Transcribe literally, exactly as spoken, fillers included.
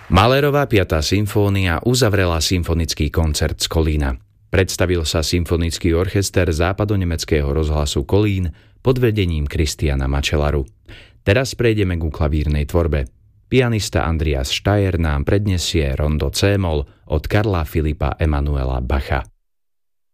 Mahlerová piata symfónia uzavrela symfonický koncert z Kolína. Predstavil sa symfonický orchester západonemeckého rozhlasu Kolín pod vedením Christiana Mačelaru. Teraz prejdeme ku klavírnej tvorbe. Pianista Andreas Steyr nám predniesie rondo C-moll od Karla Filipa Emanuela Bacha.